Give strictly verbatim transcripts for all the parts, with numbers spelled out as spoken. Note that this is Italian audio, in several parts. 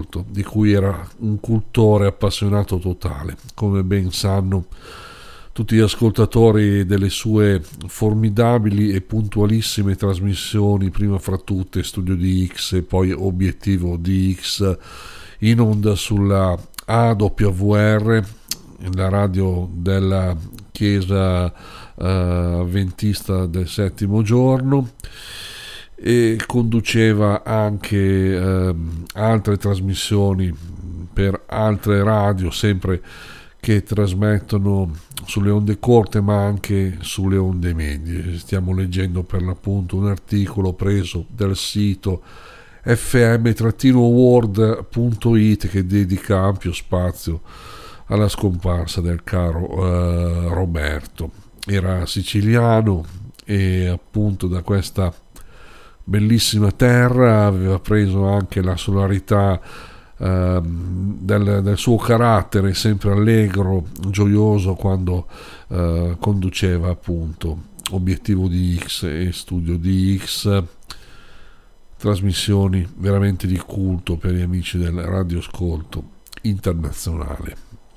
Radioascolto, di cui era un cultore appassionato totale, come ben sanno tutti gli ascoltatori delle sue formidabili e puntualissime trasmissioni, prima fra tutte Studio D X e poi Obiettivo D X, in onda sulla A W R, la radio della Chiesa uh, Avventista del Settimo Giorno, e conduceva anche uh, altre trasmissioni per altre radio, sempre che trasmettono sulle onde corte ma anche sulle onde medie. Stiamo leggendo per l'appunto un articolo preso dal sito effe emme world punto it che dedica ampio spazio alla scomparsa del caro uh, Roberto. Era siciliano e appunto da questa bellissima terra aveva preso anche la solarità uh, del, del suo carattere, sempre allegro, gioioso, quando uh, conduceva appunto Obiettivo D X e Studio D X, trasmissioni veramente di culto per gli amici del radioascolto internazionale.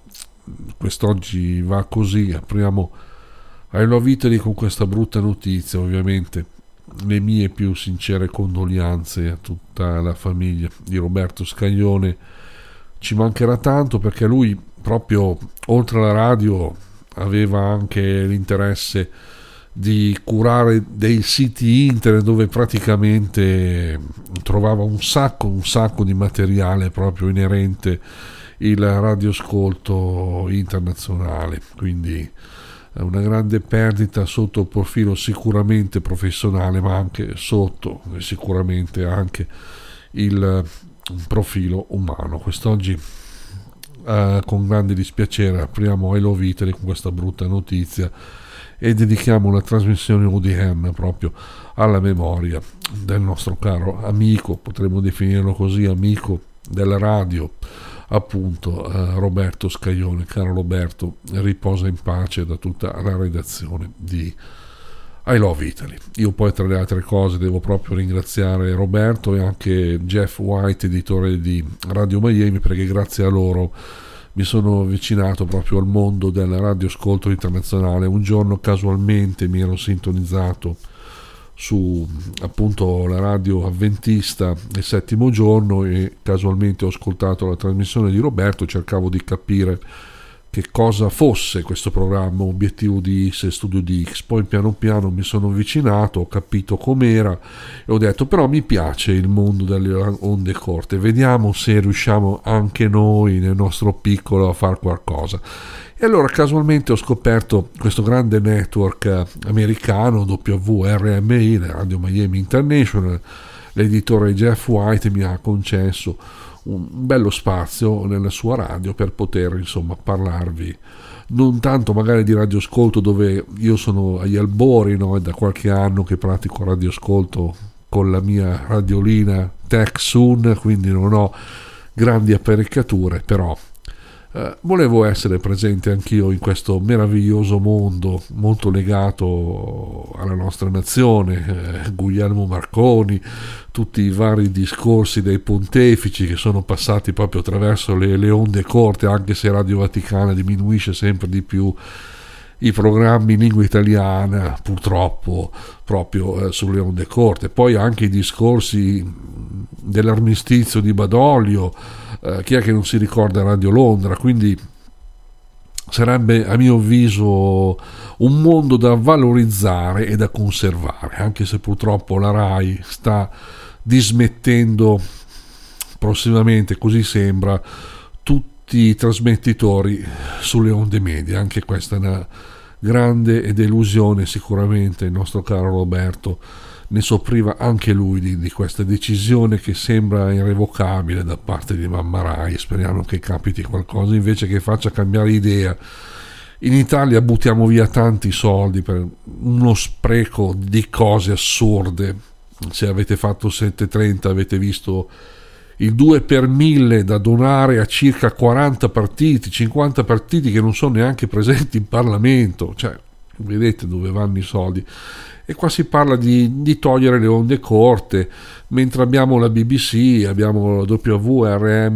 Quest'oggi va così, apriamo ai Love Italy con questa brutta notizia. Ovviamente le mie più sincere condoglianze a tutta la famiglia di Roberto Scaglione. Ci mancherà tanto, perché lui proprio oltre alla radio aveva anche l'interesse di curare dei siti internet dove praticamente trovava un sacco un sacco di materiale proprio inerente il radioascolto internazionale. Quindi è una grande perdita sotto il profilo sicuramente professionale, ma anche sotto sicuramente anche il profilo umano. Quest'oggi eh, con grande dispiacere apriamo I Love Italy con questa brutta notizia e dedichiamo la trasmissione O D M proprio alla memoria del nostro caro amico, potremmo definirlo così, amico della radio, appunto eh, Roberto Scaglione. Caro Roberto, riposa in pace da tutta la redazione di I Love Italy. Io poi, tra le altre cose, devo proprio ringraziare Roberto e anche Jeff White, editore di Radio Miami, perché grazie a loro mi sono avvicinato proprio al mondo del radioascolto internazionale. Un giorno casualmente mi ero sintonizzato su appunto la radio avventista del Settimo Giorno e casualmente ho ascoltato la trasmissione di Roberto. Cercavo di capire che cosa fosse questo programma Obiettivo D X e Studio D X, poi piano piano mi sono avvicinato, ho capito com'era e ho detto però mi piace il mondo delle onde corte, vediamo se riusciamo anche noi nel nostro piccolo a fare qualcosa. E allora casualmente ho scoperto questo grande network americano W R M I, la Radio Miami International. L'editore Jeff White mi ha concesso un bello spazio nella sua radio per poter insomma parlarvi non tanto magari di radioascolto, dove io sono agli albori, no? È da qualche anno che pratico radioascolto con la mia radiolina Tech Soon, quindi non ho grandi apparecchiature, però eh, volevo essere presente anch'io in questo meraviglioso mondo molto legato alla nostra nazione, eh, Guglielmo Marconi, tutti i vari discorsi dei pontefici che sono passati proprio attraverso le, le onde corte, anche se Radio Vaticana diminuisce sempre di più i programmi in lingua italiana, purtroppo proprio eh, sulle onde corte. Poi anche i discorsi dell'armistizio di Badoglio, eh, chi è che non si ricorda Radio Londra? Quindi sarebbe a mio avviso un mondo da valorizzare e da conservare, anche se purtroppo la RAI sta dismettendo prossimamente, così sembra, tutti i trasmettitori sulle onde medie. Anche questa è una grande delusione. Sicuramente il nostro caro Roberto ne soffriva anche lui di, di questa decisione che sembra irrevocabile da parte di Mamma Rai. Speriamo che capiti qualcosa invece che faccia cambiare idea. In Italia buttiamo via tanti soldi per uno spreco di cose assurde. Se avete fatto sette trenta avete visto il due per mille da donare a circa quaranta partiti, cinquanta partiti che non sono neanche presenti in Parlamento, cioè vedete dove vanno i soldi. E qua si parla di, di togliere le onde corte, mentre abbiamo la B B C, abbiamo la W R M